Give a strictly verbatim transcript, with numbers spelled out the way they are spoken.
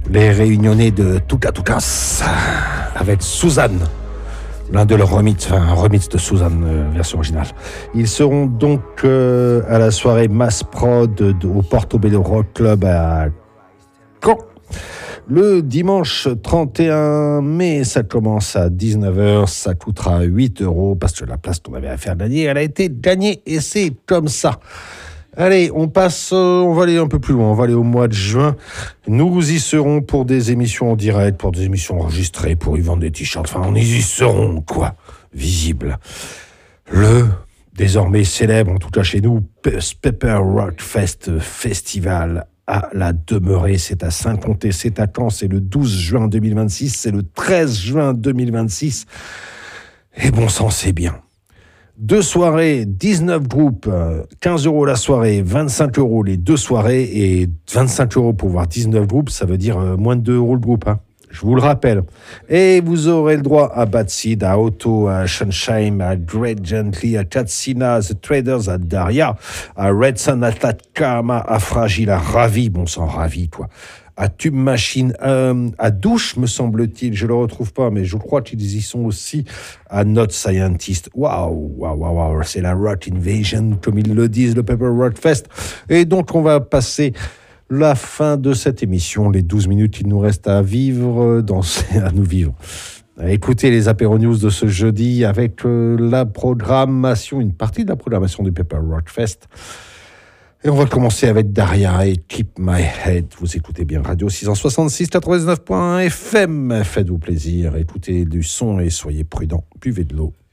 les réunionnais de Tuka Tukas avec Suzanne, l'un de leurs remixes, enfin un remix de Suzanne, euh, version originale. Ils seront donc euh, à la soirée Mass Prod de, de, au Portobello Rock Club à Caen. Le dimanche trente et un mai, ça commence à dix-neuf heures, ça coûtera huit euros parce que la place qu'on avait à faire gagner, elle a été gagnée et c'est comme ça. Allez, on passe, euh, on va aller un peu plus loin, on va aller au mois de juin. Nous y serons pour des émissions en direct, pour des émissions enregistrées, pour y vendre des t-shirts, enfin on y serons, quoi, visible. Le désormais célèbre, en tout cas chez nous, Pepper Rock Fest Festival à la Demeurée, c'est à Saint-Comté, c'est à Caen, c'est le douze juin deux mille vingt-six, c'est le treize juin deux mille vingt-six, et bon sang, c'est bien. Deux soirées, dix-neuf groupes, quinze euros la soirée, vingt-cinq euros les deux soirées et vingt-cinq euros pour voir dix-neuf groupes, ça veut dire moins de deux euros le groupe, hein. Je vous le rappelle. Et vous aurez le droit à Bad Seed, à Otto, à Sunshine, à Great Gently, à Katsina, à The Traders, à Daria, à Red Sun, à Tatkama, à Fragile, à Ravi, bon sang, Ravi, quoi. À Tube Machine, euh, à Douche, me semble-t-il, je le retrouve pas, mais je crois qu'ils y sont aussi, à Not Scientist. Waouh, waouh, waouh, waouh, c'est la Rock Invasion, comme ils le disent, le Pepper Rock Fest. Et donc, on va passer la fin de cette émission, les douze minutes qu'il nous reste à vivre, danser, à nous vivre. Écoutez les apéro news de ce jeudi avec euh, la programmation, une partie de la programmation du Pepper Rock Fest. Et on va commencer avec Daria et Keep My Head. Vous écoutez bien Radio six cent soixante-six quatre-vingt-dix-neuf point un F M. Faites-vous plaisir, écoutez du son et soyez prudents. Buvez de l'eau.